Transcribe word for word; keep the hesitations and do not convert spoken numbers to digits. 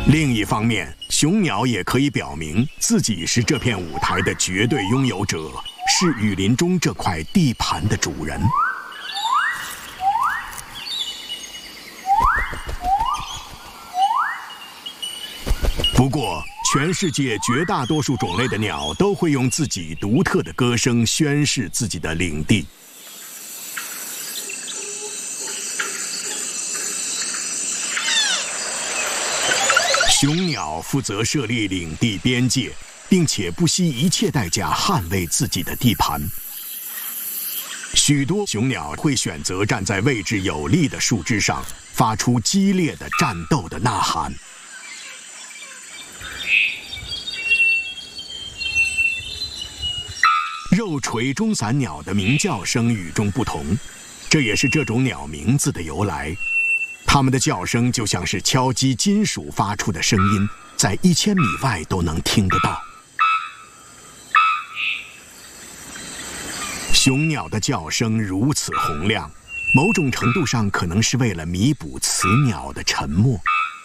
另一方面，雄鸟也可以表明自己是这片舞台的绝对拥有者，是雨林中这块地盘的主人。不过，全世界绝大多数种类的鸟都会用自己独特的歌声宣示自己的领地。雄鸟负责设立领地边界，并且不惜一切代价捍卫自己的地盘。许多雄鸟会选择站在位置有利的树枝上，发出激烈的战斗的呐喊。肉垂中伞鸟的鸣叫声与众不同，这也是这种鸟名字的由来。它们的叫声就像是敲击金属发出的声音，在一千米外都能听得到。雄鸟的叫声如此洪亮，某种程度上可能是为了弥补雌鸟的沉默。